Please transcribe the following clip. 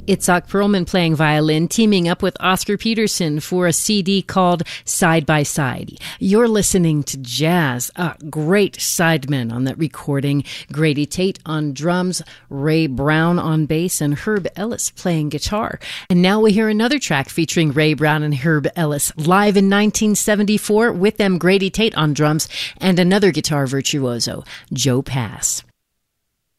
Itzhak Perlman playing violin, teaming up with Oscar Peterson for a CD called Side by Side. You're listening to jazz. Great sidemen on that recording. Grady Tate on drums, Ray Brown on bass, and Herb Ellis playing guitar. And now we hear another track featuring Ray Brown and Herb Ellis live in 1974 with them Grady Tate on drums and another guitar virtuoso, Joe Pass.